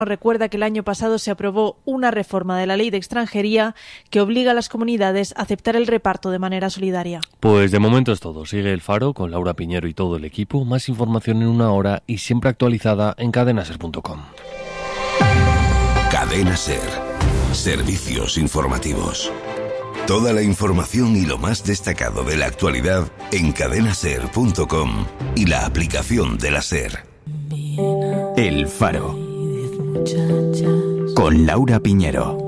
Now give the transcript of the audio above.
recuerda que el año pasado se aprobó una reforma de la ley de extranjería que obliga a las comunidades a aceptar el reparto de manera solidaria. Pues de momento es todo. Sigue El Faro con Laura Piñero y todo el equipo. Más información en una hora y siempre actualizada en cadenaser.com. Cadena Ser. Servicios informativos. Toda la información y lo más destacado de la actualidad en cadenaser.com y la aplicación de la Ser. El Faro. Con Laura Piñero.